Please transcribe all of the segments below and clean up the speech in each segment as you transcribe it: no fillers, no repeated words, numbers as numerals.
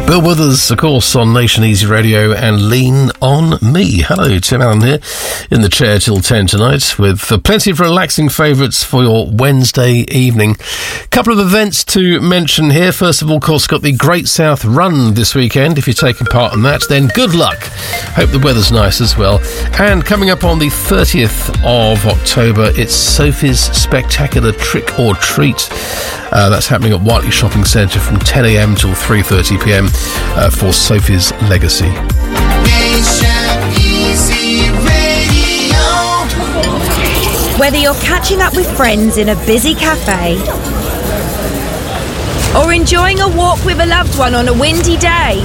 Bill Withers, of course, on Nation Easy Radio and Lean On Me. Hello, Tim Allen here in the chair till 10 tonight with plenty of relaxing favourites for your Wednesday evening. Couple of events to mention here. First of all, of course, got the Great South Run this weekend. If you're taking part in that, then good luck. Hope the weather's nice as well. And coming up on the 30th of October, it's Sophie's Spectacular Trick or Treat. That's happening at Whiteley Shopping Centre from 10 a.m. till 3:30 p.m. For Sophie's Legacy. Whether you're catching up with friends in a busy cafe or enjoying a walk with a loved one on a windy day,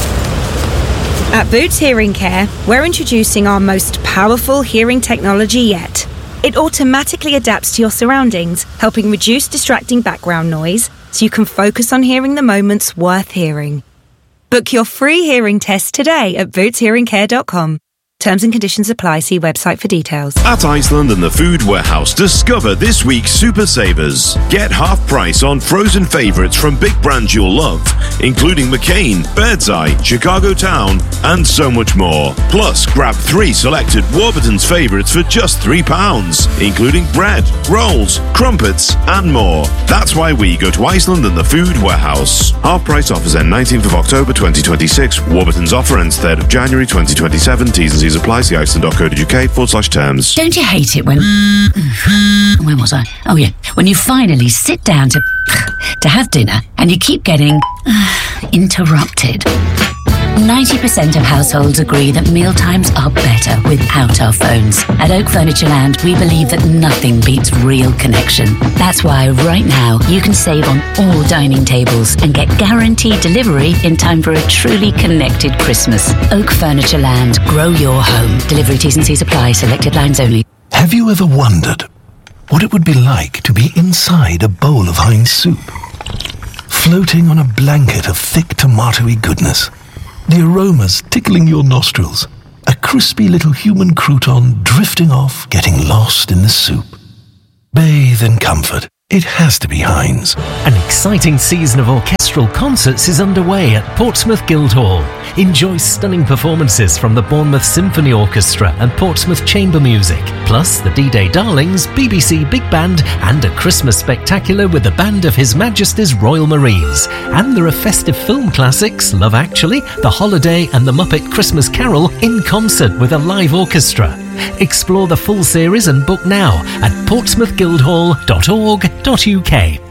at Boots Hearing Care, we're introducing our most powerful hearing technology yet. It automatically adapts to your surroundings, helping reduce distracting background noise so you can focus on hearing the moments worth hearing. Book your free hearing test today at bootshearingcare.com. Terms and conditions apply. See website for details. At Iceland and the Food Warehouse, discover this week's Super Savers. Get half price on frozen favourites from big brands you'll love, including McCain, Birdseye, Chicago Town, and so much more. Plus, grab 3 selected Warburton's favourites for just £3, including bread, rolls, crumpets, and more. That's why we go to Iceland and the Food Warehouse. Half price offers end 19th of October 2026. Warburton's offer ends 3rd of January 2027. T's and C's apply. See iceland.co.uk/terms. Don't you hate it when... Where was I? Oh, yeah. When you finally sit down to have dinner and you keep getting interrupted. 90% of households agree that mealtimes are better without our phones. At Oak Furniture Land, we believe that nothing beats real connection. That's why right now you can save on all dining tables and get guaranteed delivery in time for a truly connected Christmas. Oak Furniture Land. Grow your home. Delivery T's and C's apply. Selected lines only. Have you ever wondered what it would be like to be inside a bowl of Heinz soup? Floating on a blanket of thick tomatoey goodness. The aromas tickling your nostrils. A crispy little human crouton drifting off, getting lost in the soup. Bathe in comfort. It has to be Heinz. An exciting season of orchestral concerts is underway at Portsmouth Guildhall. Enjoy stunning performances from the Bournemouth Symphony Orchestra and Portsmouth Chamber Music, plus the D-Day Darlings, BBC Big Band, and a Christmas spectacular with the band of His Majesty's Royal Marines. And there are festive film classics, Love Actually, The Holiday, and The Muppet Christmas Carol in concert with a live orchestra. Explore the full series and book now at portsmouthguildhall.org.uk.